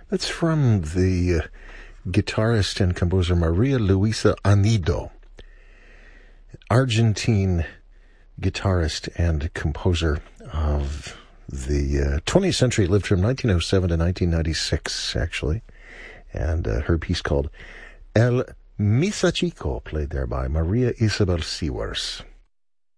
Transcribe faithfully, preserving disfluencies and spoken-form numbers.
That's from the uh, guitarist and composer Maria Luisa Anido, Argentine guitarist and composer of the uh, twentieth century. Lived from nineteen oh seven to nineteen ninety-six, actually. And uh, her piece called El Misa Chico, played there by Maria Isabel Sewers.